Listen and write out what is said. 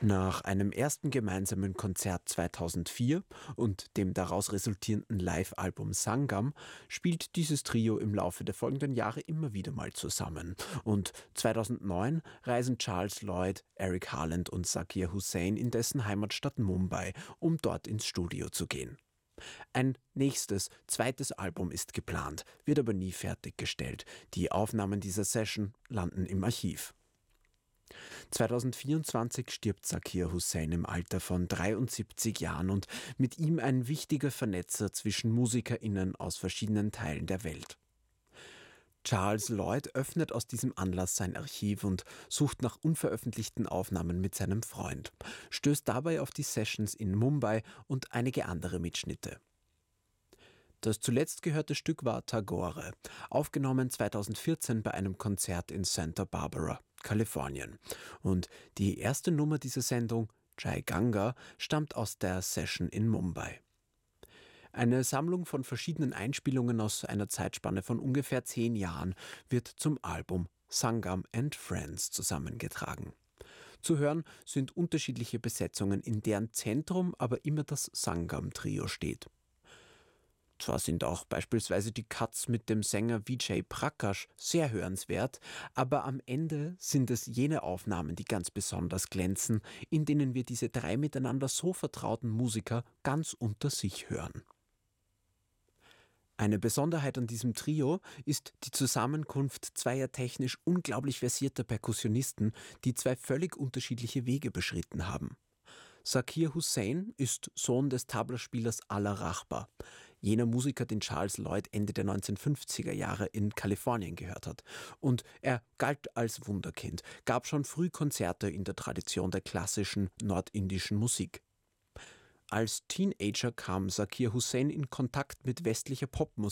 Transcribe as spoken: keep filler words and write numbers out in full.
Nach einem ersten gemeinsamen Konzert zweitausendvier und dem daraus resultierenden Live-Album Sangam spielt dieses Trio im Laufe der folgenden Jahre immer wieder mal zusammen. Und zweitausendneun reisen Charles Lloyd, Eric Harland und Zakir Hussain in dessen Heimatstadt Mumbai, um dort ins Studio zu gehen. Ein nächstes, zweites Album ist geplant, wird aber nie fertiggestellt. Die Aufnahmen dieser Session landen im Archiv. zweitausendvierundzwanzig stirbt Zakir Hussain im Alter von dreiundsiebzig Jahren und mit ihm ein wichtiger Vernetzer zwischen MusikerInnen aus verschiedenen Teilen der Welt. Charles Lloyd öffnet aus diesem Anlass sein Archiv und sucht nach unveröffentlichten Aufnahmen mit seinem Freund, stößt dabei auf die Sessions in Mumbai und einige andere Mitschnitte. Das zuletzt gehörte Stück war Tagore, aufgenommen zweitausendvierzehn bei einem Konzert in Santa Barbara, Kalifornien. Und die erste Nummer dieser Sendung, Jai Ganga, stammt aus der Session in Mumbai. Eine Sammlung von verschiedenen Einspielungen aus einer Zeitspanne von ungefähr zehn Jahren wird zum Album Sangam and Friends zusammengetragen. Zu hören sind unterschiedliche Besetzungen, in deren Zentrum aber immer das Sangam-Trio steht. Zwar sind auch beispielsweise die Cuts mit dem Sänger Vijay Prakash sehr hörenswert, aber am Ende sind es jene Aufnahmen, die ganz besonders glänzen, in denen wir diese drei miteinander so vertrauten Musiker ganz unter sich hören. Eine Besonderheit an diesem Trio ist die Zusammenkunft zweier technisch unglaublich versierter Perkussionisten, die zwei völlig unterschiedliche Wege beschritten haben. Zakir Hussain ist Sohn des Tablaspielers Ala Rahbar, jener Musiker, den Charles Lloyd Ende der neunzehnhundertfünfziger Jahre in Kalifornien gehört hat. Und er galt als Wunderkind, gab schon früh Konzerte in der Tradition der klassischen nordindischen Musik. Als Teenager kam Zakir Hussain in Kontakt mit westlicher Popmusik